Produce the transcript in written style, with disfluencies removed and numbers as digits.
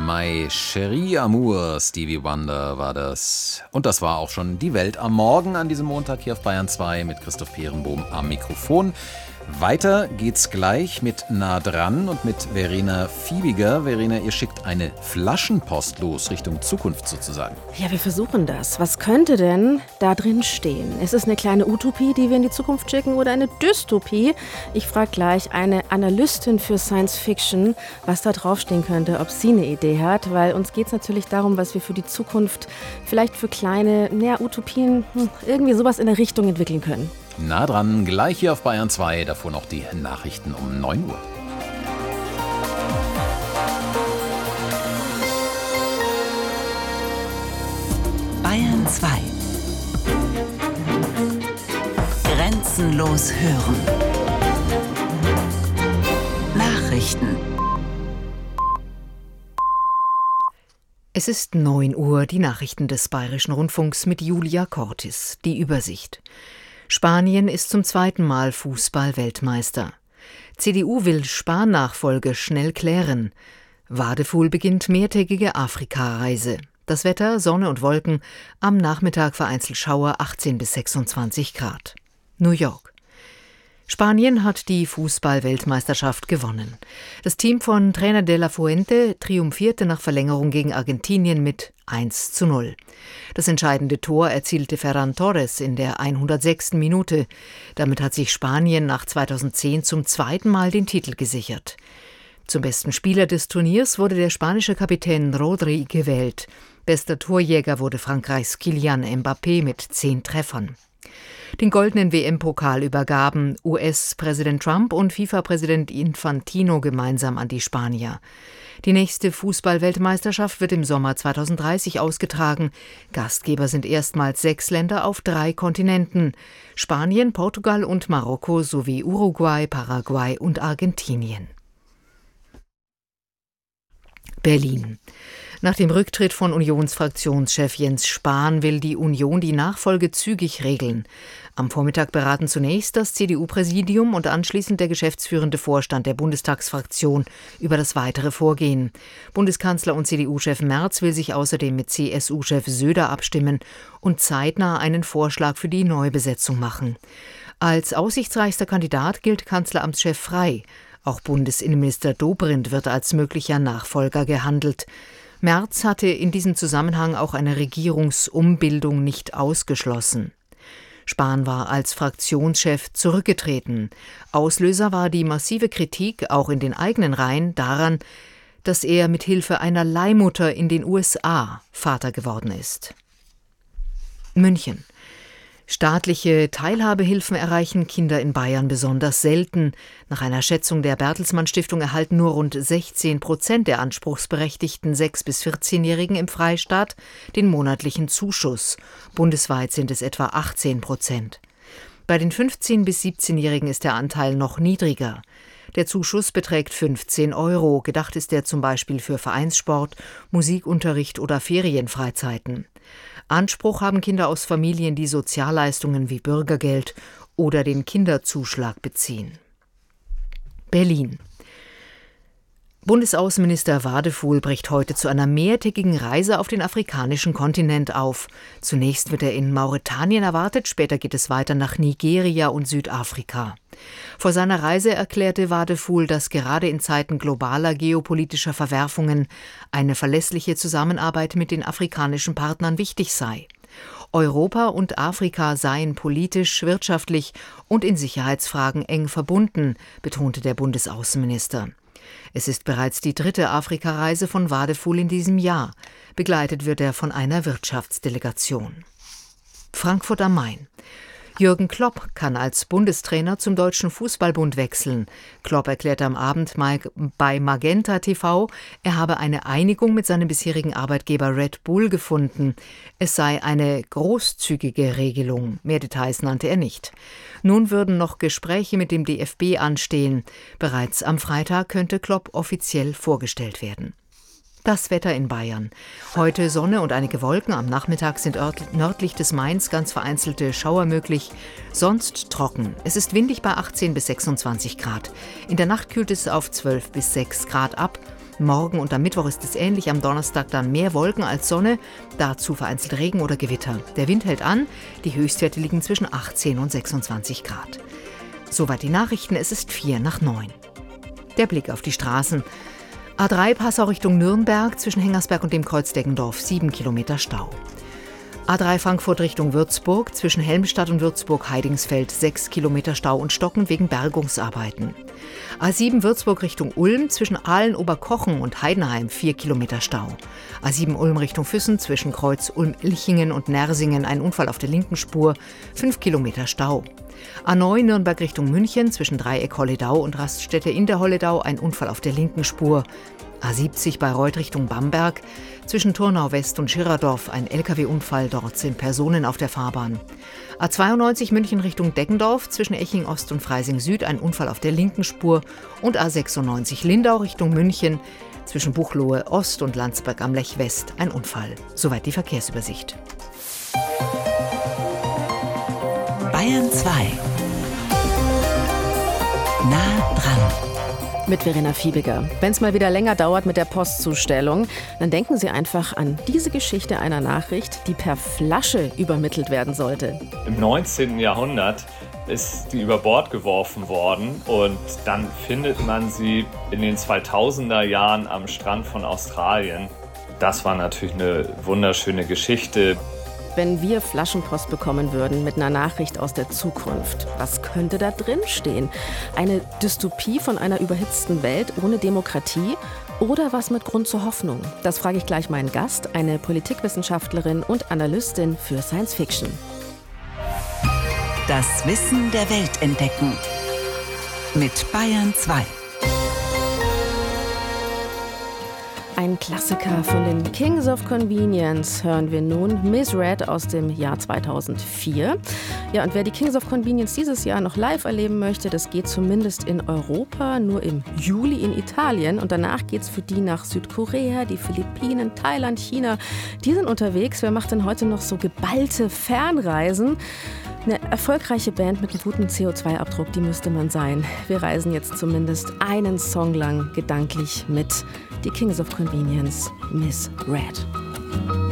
My Chérie Amour, Stevie Wonder war das. Und das war auch schon die Welt am Morgen an diesem Montag hier auf Bayern 2 mit Christoph Peerenbohm am Mikrofon. Weiter geht's gleich mit Nah dran und mit Verena Fiebiger. Verena, ihr schickt eine Flaschenpost los, Richtung Zukunft sozusagen. Ja, wir versuchen das. Was könnte denn da drin stehen? Ist es eine kleine Utopie, die wir in die Zukunft schicken, oder eine Dystopie? Ich frage gleich eine Analystin für Science Fiction, was da draufstehen könnte, ob sie eine Idee hat, weil uns geht es natürlich darum, was wir für die Zukunft vielleicht für kleine Utopien, irgendwie sowas in der Richtung entwickeln können. Nah dran, gleich hier auf Bayern 2, davor noch die Nachrichten um 9 Uhr. Bayern 2. Grenzenlos hören. Nachrichten. Es ist 9 Uhr, die Nachrichten des Bayerischen Rundfunks mit Julia Cortis. Die Übersicht. Spanien ist zum zweiten Mal Fußball-Weltmeister. CDU will Spahn-Nachfolge schnell klären. Wadefuhl beginnt mehrtägige Afrika-Reise. Das Wetter, Sonne und Wolken, am Nachmittag vereinzelt Schauer, 18 bis 26 Grad. New York. Spanien hat die Fußball-Weltmeisterschaft gewonnen. Das Team von Trainer de la Fuente triumphierte nach Verlängerung gegen Argentinien mit 1:0. Das entscheidende Tor erzielte Ferran Torres in der 106. Minute. Damit hat sich Spanien nach 2010 zum zweiten Mal den Titel gesichert. Zum besten Spieler des Turniers wurde der spanische Kapitän Rodri gewählt. Bester Torjäger wurde Frankreichs Kylian Mbappé mit 10 Treffern. Den goldenen WM-Pokal übergaben US-Präsident Trump und FIFA-Präsident Infantino gemeinsam an die Spanier. Die nächste Fußball-Weltmeisterschaft wird im Sommer 2030 ausgetragen. Gastgeber sind erstmals 6 Länder auf 3 Kontinenten: Spanien, Portugal und Marokko sowie Uruguay, Paraguay und Argentinien. Berlin. Nach dem Rücktritt von Unionsfraktionschef Jens Spahn will die Union die Nachfolge zügig regeln. Am Vormittag beraten zunächst das CDU-Präsidium und anschließend der geschäftsführende Vorstand der Bundestagsfraktion über das weitere Vorgehen. Bundeskanzler und CDU-Chef Merz will sich außerdem mit CSU-Chef Söder abstimmen und zeitnah einen Vorschlag für die Neubesetzung machen. Als aussichtsreichster Kandidat gilt Kanzleramtschef Frey. Auch Bundesinnenminister Dobrindt wird als möglicher Nachfolger gehandelt. Merz hatte in diesem Zusammenhang auch eine Regierungsumbildung nicht ausgeschlossen. Spahn war als Fraktionschef zurückgetreten. Auslöser war die massive Kritik, auch in den eigenen Reihen, daran, dass er mit Hilfe einer Leihmutter in den USA Vater geworden ist. München. Staatliche Teilhabehilfen erreichen Kinder in Bayern besonders selten. Nach einer Schätzung der Bertelsmann Stiftung erhalten nur rund 16% der anspruchsberechtigten 6- bis 14-Jährigen im Freistaat den monatlichen Zuschuss. Bundesweit sind es etwa 18%. Bei den 15- bis 17-Jährigen ist der Anteil noch niedriger. Der Zuschuss beträgt 15 €. Gedacht ist er zum Beispiel für Vereinssport, Musikunterricht oder Ferienfreizeiten. Anspruch haben Kinder aus Familien, die Sozialleistungen wie Bürgergeld oder den Kinderzuschlag beziehen. Berlin. Bundesaußenminister Wadefuhl bricht heute zu einer mehrtägigen Reise auf den afrikanischen Kontinent auf. Zunächst wird er in Mauretanien erwartet, später geht es weiter nach Nigeria und Südafrika. Vor seiner Reise erklärte Wadefuhl, dass gerade in Zeiten globaler geopolitischer Verwerfungen eine verlässliche Zusammenarbeit mit den afrikanischen Partnern wichtig sei. Europa und Afrika seien politisch, wirtschaftlich und in Sicherheitsfragen eng verbunden, betonte der Bundesaußenminister. Es ist bereits die 3. Afrikareise von Wadefuhl in diesem Jahr. Begleitet wird er von einer Wirtschaftsdelegation. Frankfurt am Main. Jürgen Klopp kann als Bundestrainer zum Deutschen Fußballbund wechseln. Klopp erklärte am Abend bei Magenta TV, er habe eine Einigung mit seinem bisherigen Arbeitgeber Red Bull gefunden. Es sei eine großzügige Regelung. Mehr Details nannte er nicht. Nun würden noch Gespräche mit dem DFB anstehen. Bereits am Freitag könnte Klopp offiziell vorgestellt werden. Das Wetter in Bayern. Heute Sonne und einige Wolken. Am Nachmittag sind nördlich des Mains ganz vereinzelte Schauer möglich. Sonst trocken. Es ist windig bei 18 bis 26 Grad. In der Nacht kühlt es auf 12 bis 6 Grad ab. Morgen und am Mittwoch ist es ähnlich, am Donnerstag dann mehr Wolken als Sonne, dazu vereinzelt Regen oder Gewitter. Der Wind hält an, die Höchstwerte liegen zwischen 18 und 26 Grad. Soweit die Nachrichten, es ist 8:45. Der Blick auf die Straßen. A3 Passau Richtung Nürnberg, zwischen Hengersberg und dem Kreuz Deggendorf, 7 Kilometer Stau. A3 Frankfurt Richtung Würzburg, zwischen Helmstadt und Würzburg-Heidingsfeld, 6 Kilometer Stau und Stocken wegen Bergungsarbeiten. A7 Würzburg Richtung Ulm, zwischen Aalen-Oberkochen und Heidenheim, 4 Kilometer Stau. A7 Ulm Richtung Füssen, zwischen Kreuz Ulm-Ilchingen und Nersingen, ein Unfall auf der linken Spur, 5 Kilometer Stau. A9 Nürnberg Richtung München, zwischen Dreieck Holledau und Raststätte in der Holledau, ein Unfall auf der linken Spur. A70 Bayreuth Richtung Bamberg, zwischen Turnau West und Schirerdorf, ein Lkw-Unfall, dort sind Personen auf der Fahrbahn. A92 München Richtung Deggendorf, zwischen Eching Ost und Freising Süd, ein Unfall auf der linken Spur. Und A96 Lindau Richtung München, zwischen Buchloe Ost und Landsberg am Lech West, ein Unfall. Soweit die Verkehrsübersicht. Bayern 2. Nah dran. Mit Verena Fiebiger. Wenn es mal wieder länger dauert mit der Postzustellung, dann denken Sie einfach an diese Geschichte einer Nachricht, die per Flasche übermittelt werden sollte. Im 19. Jahrhundert ist die über Bord geworfen worden und dann findet man sie in den 2000er Jahren am Strand von Australien. Das war natürlich eine wunderschöne Geschichte. Wenn wir Flaschenpost bekommen würden mit einer Nachricht aus der Zukunft, was könnte da drin stehen? Eine Dystopie von einer überhitzten Welt ohne Demokratie oder was mit Grund zur Hoffnung? Das frage ich gleich meinen Gast, eine Politikwissenschaftlerin und Analystin für Science Fiction. Das Wissen der Welt entdecken. Mit Bayern 2. Ein Klassiker von den Kings of Convenience hören wir nun, Miss Red aus dem Jahr 2004. Ja, und wer die Kings of Convenience dieses Jahr noch live erleben möchte, das geht zumindest in Europa, nur im Juli in Italien. Und danach geht's für die nach Südkorea, die Philippinen, Thailand, China. Die sind unterwegs. Wer macht denn heute noch so geballte Fernreisen? Eine erfolgreiche Band mit einem guten CO2-Abdruck, die müsste man sein. Wir reisen jetzt zumindest einen Song lang gedanklich mit. Die Kings of Convenience, Miss Red.